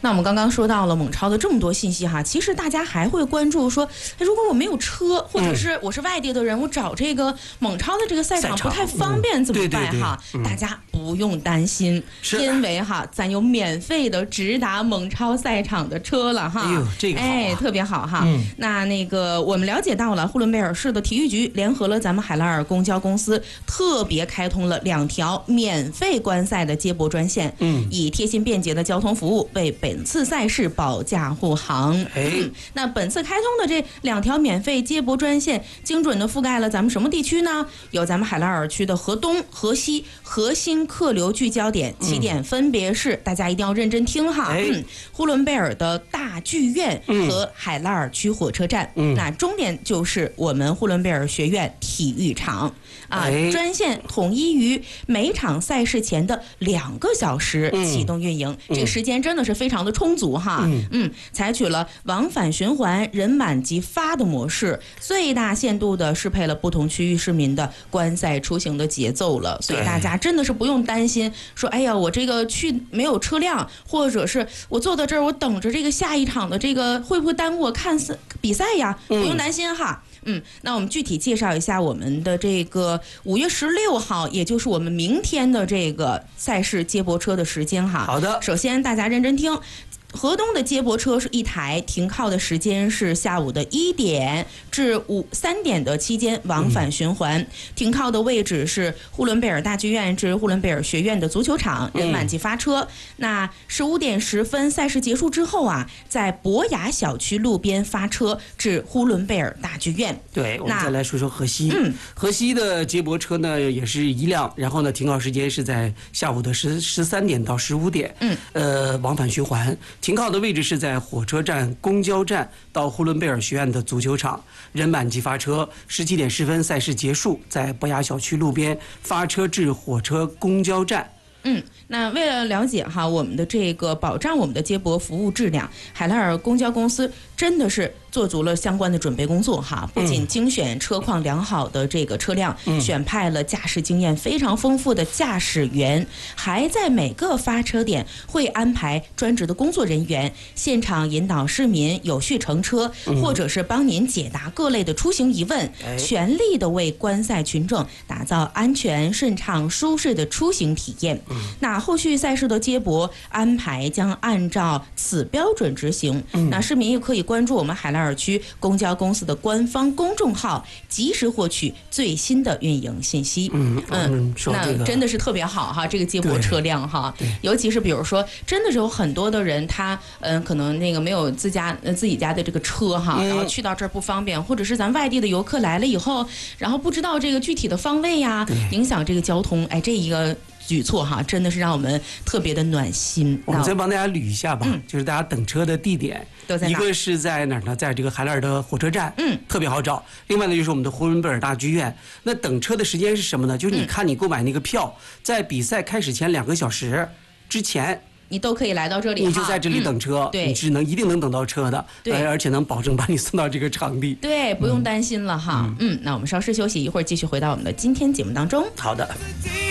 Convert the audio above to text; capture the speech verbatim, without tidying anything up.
那我们刚刚说到了蒙超的这么多信息哈，其实大家还会关注说，如果我没有车，或者是我是外地的人，我找这个蒙超的这个赛场不太方便怎么办哈？大家不用担心，因为哈，咱有免费的直达蒙超赛场的车了哈。 哎呦，这个好、啊、 哎，特别好哈。嗯、那那个我们了解到了，呼伦贝尔市的体育局联合了咱们海拉尔公交公司，特别开通了两条免费观赛的接驳专线，嗯，以贴心便捷的交通服务为本次赛事保驾护航。 哎、嗯， 那本次开通的这两条免费接驳专线，精准的覆盖了咱们什么地区呢？有咱们海拉尔区的河东、河西核心客流聚焦点，起点分别是、嗯、大家一定要认真听哈，哎、嗯，呼伦贝尔的大剧院和海拉尔区火车站，嗯，那终点就是我们呼伦贝尔学院体育场。啊，专线统一于每场赛事前的两个小时启动运营，嗯、这个时间真的是非常的充足哈。嗯，嗯采取了往返循环、人满即发的模式，最大限度的适配了不同区域市民的观赛出行的节奏了。所以大家真的是不用担心说，哎呀，我这个去没有车辆，或者是我坐到这儿，我等着这个下一场的这个会不会耽误我看比赛呀？不用担心哈。嗯，那我们具体介绍一下我们的这个五月十六号，也就是我们明天的这个赛事接驳车的时间哈。 好的， 首先大家认真听。河东的接驳车是一台，停靠的时间是下午的一点至五三点的期间往返循环，嗯、停靠的位置是呼伦贝尔大剧院至呼伦贝尔学院的足球场，人满即发车。嗯、那十五点十分赛事结束之后啊，在博雅小区路边发车至呼伦贝尔大剧院。 对，我们再来说说河西。嗯，河西的接驳车呢也是一辆，然后呢停靠时间是在下午的十十三点到十五点。嗯，呃，往返循环。停靠的位置是在火车站、公交站到呼伦贝尔学院的足球场，人满即发车。十七点十分赛事结束，在博雅小区路边发车至火车公交站。 嗯，那为了了解哈我们的这个保障我们的接驳服务质量，海拉尔公交公司真的是做足了相关的准备工作哈，不仅精选车况良好的这个车辆，嗯、选派了驾驶经验非常丰富的驾驶员，还在每个发车点会安排专职的工作人员，现场引导市民有序乘车，嗯、或者是帮您解答各类的出行疑问，哎、全力的为观赛群众打造安全、顺畅、舒适的出行体验。嗯、那后续赛事的接驳安排将按照此标准执行。嗯、那市民也可以关注我们海拉尔区公交公司的官方公众号，及时获取最新的运营信息。嗯嗯，那真的是特别好哈，这个接驳车辆哈，尤其是比如说，真的是有很多的人他嗯、呃、可能那个没有自家呃自己家的这个车哈，嗯、然后去到这儿不方便，或者是咱外地的游客来了以后，然后不知道这个具体的方位呀，影响这个交通，哎，这一个举措哈，真的是让我们特别的暖心。 我们再帮大家捋一下吧，嗯、就是大家等车的地点， 都在哪？ 一个是在哪儿呢？在这个海拉尔的火车站，嗯，特别好找。另外呢，就是我们的呼伦贝尔大剧院。那等车的时间是什么呢？就是你看你购买那个票，嗯、在比赛开始前两个小时之前。 你都可以来到这里， 你就在这里等车，嗯、对，你是能一定能等到车的，对，而且能保证把你送到这个场地， 对，不用担心了哈。嗯，嗯那我们稍事休息，一会儿继续回到我们的今天节目当中。 好的。